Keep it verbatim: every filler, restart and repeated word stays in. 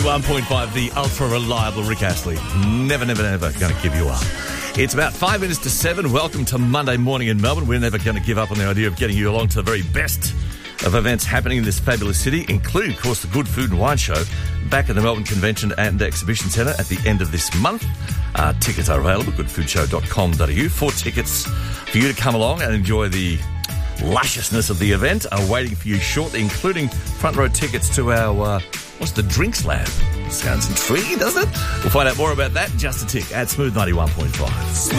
one point five, the ultra-reliable Rick Astley. Never, never, never going to give you up. It's about five minutes to seven. Welcome to Monday morning in Melbourne. We're never going to give up on the idea of getting you along to the very best of events happening in this fabulous city, including, of course, the Good Food and Wine Show back at the Melbourne Convention and Exhibition Centre at the end of this month. Uh, tickets are available at good food show dot com dot a u. Four tickets for you to come along and enjoy the lusciousness of the event are waiting for you shortly, including front row tickets to our, uh, what's the Drinks Lab? Sounds intriguing, doesn't it? We'll find out more about that in just a tick at Smooth ninety-one point five.